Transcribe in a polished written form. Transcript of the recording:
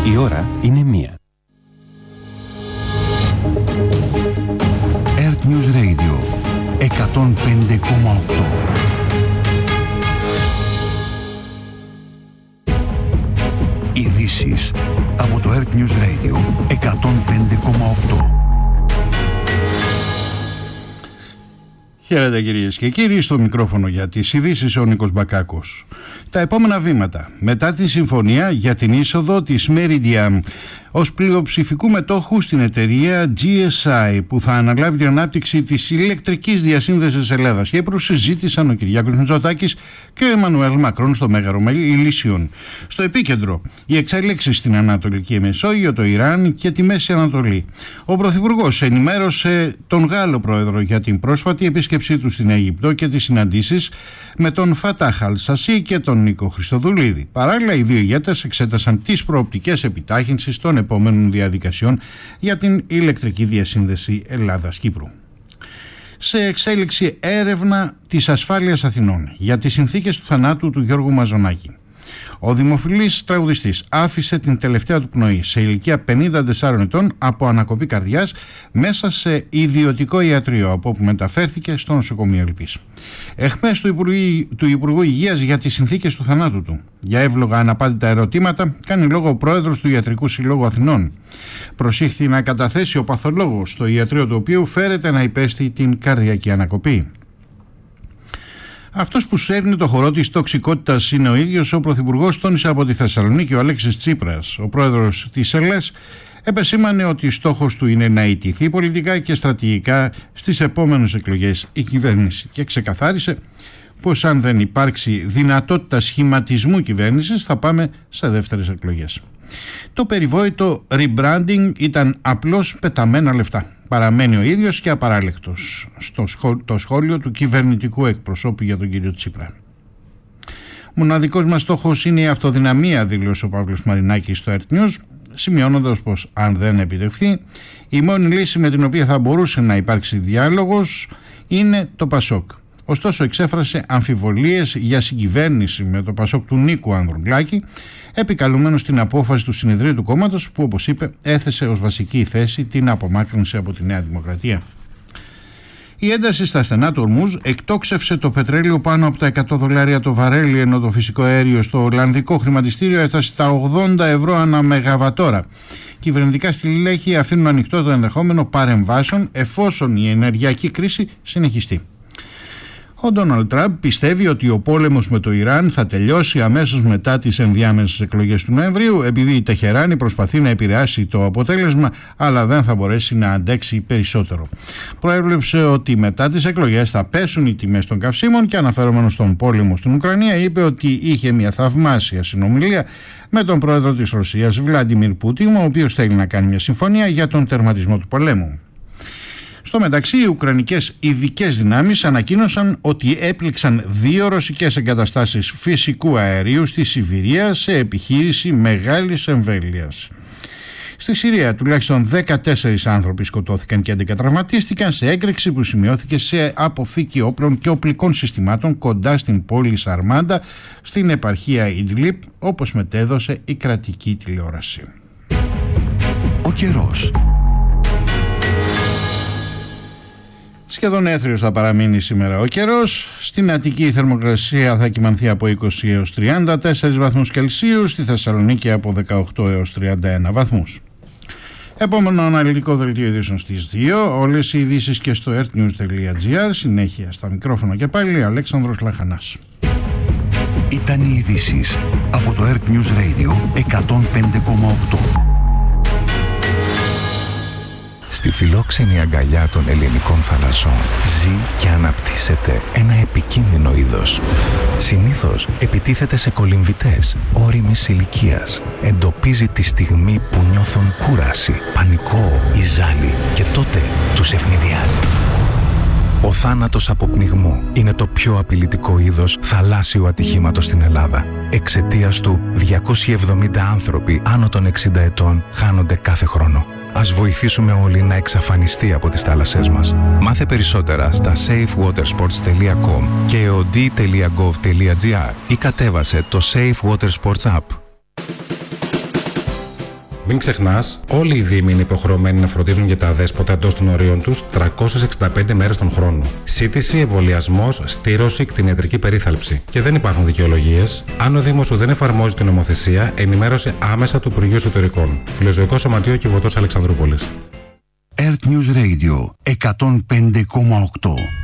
Η ώρα είναι 1. Earth News Radio 105,8. Ειδήσεις από το Earth News Radio 105,8. Χαίρετε κυρίες και κύριοι, στο μικρόφωνο για τις ειδήσεις ο Νίκος Μπακάκος. Τα επόμενα βήματα μετά τη συμφωνία για την είσοδο της Meridiam ως πλειοψηφικού μετόχου στην εταιρεία GSI που θα αναλάβει την ανάπτυξη της ηλεκτρικής διασύνδεσης Ελλάδας. Κύπρου συζήτησαν ο Κυριάκος Μητσοτάκης και ο Εμμανουέλ Μακρόν στο Μέγαρο Ηλίσιον. Στο επίκεντρο οι εξέλιξεις στην Ανατολική Μεσόγειο, το Ιράν και τη Μέση Ανατολή. Ο Πρωθυπουργός ενημέρωσε τον Γάλλο Πρόεδρο για την πρόσφατη επίσκεψή του στην Αίγυπτο και τις συναντήσεις με τον Φατάχ Αλ-Σασί και τον Νίκο Χριστοδουλίδη. Παράλληλα, οι δύο ηγέτες εξέτασαν τις προοπτικές επιτάχυνσης των επόμενων διαδικασιών για την ηλεκτρική διασύνδεση Ελλάδας-Κύπρου. Σε εξέλιξη έρευνα της ασφάλειας Αθηνών για τις συνθήκες του θανάτου του Γιώργου Μαζονάκη. Ο δημοφιλής τραγουδιστής άφησε την τελευταία του πνοή σε ηλικία 54 ετών από ανακοπή καρδιάς μέσα σε ιδιωτικό ιατρείο, από όπου μεταφέρθηκε στο νοσοκομείο Λυπής. Εχμές του Υπουργού Υγείας για τις συνθήκες του θανάτου του. Για εύλογα αναπάντητα ερωτήματα κάνει λόγο ο πρόεδρος του Ιατρικού Συλλόγου Αθηνών. Προσήχθη να καταθέσει ο παθολόγος στο ιατρείο του οποίου φέρεται να υπέστη την καρδιακή ανακοπή. Αυτός που σέρνει το χορό της τοξικότητας είναι ο ίδιος ο Πρωθυπουργός, τόνισε από τη Θεσσαλονίκη ο Αλέξης Τσίπρας. Ο πρόεδρος της ΕΛΕΣ επεσήμανε ότι στόχος του είναι να ιτηθεί πολιτικά και στρατηγικά στις επόμενες εκλογές η κυβέρνηση και ξεκαθάρισε πως αν δεν υπάρξει δυνατότητα σχηματισμού κυβέρνησης θα πάμε σε δεύτερες εκλογές. Το περιβόητο rebranding ήταν απλώς πεταμένα λεφτά. Παραμένει ο ίδιος και απαράλλεκτος το σχόλιο του κυβερνητικού εκπροσώπου για τον κύριο Τσίπρα. Μοναδικός μας στόχος είναι η αυτοδυναμία, δήλωσε ο Παύλος Μαρινάκης στο Earth News, σημειώνοντας πως αν δεν επιτευχθεί, η μόνη λύση με την οποία θα μπορούσε να υπάρξει διάλογος είναι το Πασόκ. Ωστόσο εξέφρασε αμφιβολίες για συγκυβέρνηση με το Πασόκ του Νίκου Ανδρουλάκη, επικαλούμενος την απόφαση του συνεδρίου του κόμματος που, όπως είπε, έθεσε ως βασική θέση την απομάκρυνση από τη Νέα Δημοκρατία. Η ένταση στα στενά του Ορμούζ εκτόξευσε το πετρέλαιο πάνω από τα $100 το βαρέλι, ενώ το φυσικό αέριο στο Ολλανδικό χρηματιστήριο έφτασε στα €80 ανά μεγαβατόρα. Κυβερνητικά στελέχη αφήνουν ανοιχτό το ενδεχόμενο παρεμβάσεων εφόσον η ενεργειακή κρίση συνεχιστεί. Ο Ντόναλντ Τραμπ πιστεύει ότι ο πόλεμος με το Ιράν θα τελειώσει αμέσως μετά τις ενδιάμεσες εκλογές του Νοεμβρίου, επειδή η Τεχεράνη προσπαθεί να επηρεάσει το αποτέλεσμα, αλλά δεν θα μπορέσει να αντέξει περισσότερο. Προέβλεψε ότι μετά τις εκλογές θα πέσουν οι τιμές των καυσίμων και, αναφερόμενος στον πόλεμο στην Ουκρανία, είπε ότι είχε μια θαυμάσια συνομιλία με τον πρόεδρο της Ρωσίας, Βλάντιμιρ Πούτιν, ο οποίος θέλει να κάνει μια συμφωνία για τον τερματισμό του πολέμου. Στο μεταξύ, οι ουκρανικές ειδικές δυνάμεις ανακοίνωσαν ότι έπληξαν 2 ρωσικές εγκαταστάσεις φυσικού αερίου στη Σιβηρία σε επιχείρηση μεγάλης εμβέλειας. Στη Συρία τουλάχιστον 14 άνθρωποι σκοτώθηκαν και 11 τραυματίστηκαν σε έκρηξη που σημειώθηκε σε αποθήκη όπλων και οπλικών συστημάτων κοντά στην πόλη Σαρμάντα στην επαρχία Ιντλίπ, όπως μετέδωσε η κρατική τηλεόραση. Ο καιρός. Σχεδόν έθριος θα παραμείνει σήμερα ο καιρός. Στην Αττική η θερμοκρασία θα κυμανθεί από 20 έως 34 βαθμούς Κελσίου, στη Θεσσαλονίκη από 18 έως 31 βαθμούς. Επόμενο αναλυτικό δελτίο ειδήσεων στις 2. Όλες οι ειδήσεις και στο earthnews.gr. Συνέχεια στα μικρόφωνα και πάλι Αλέξανδρος Λαχανάς. Ήταν οι ειδήσεις από το Earth News Radio 105,8. Στη φιλόξενη αγκαλιά των ελληνικών θαλασσών ζει και αναπτύσσεται ένα επικίνδυνο είδος. Συνήθως επιτίθεται σε κολυμβητές ώριμης ηλικίας. Εντοπίζει τη στιγμή που νιώθουν κούραση, πανικό ή ζάλι και τότε τους ευνηδιάζει. Ο θάνατος από πνιγμό είναι το πιο απειλητικό είδος θαλάσσιου ατυχήματος στην Ελλάδα. Εξαιτίας του, 270 άνθρωποι άνω των 60 ετών χάνονται κάθε χρόνο. Ας βοηθήσουμε όλοι να εξαφανιστεί από τις θάλασσές μας. Μάθε περισσότερα στα safewatersports.com και eod.gov.gr ή κατέβασε το Safe Water Sports App. Μην ξεχνάς, όλοι οι δήμοι είναι υποχρεωμένοι να φροντίζουν για τα αδέσποτα εντός των ορίων τους 365 μέρες τον χρόνο. Σύντηση, εμβολιασμός, στήρωση, κτηνιατρική περίθαλψη. Και δεν υπάρχουν δικαιολογίες. Αν ο Δήμος σου δεν εφαρμόζει την νομοθεσία, ενημέρωσε άμεσα του Υπουργείου Εσωτερικών. Φιλοζωικό Σωματείο Κιβωτός Αλεξανδρούπολης. Earth News Radio 105,8.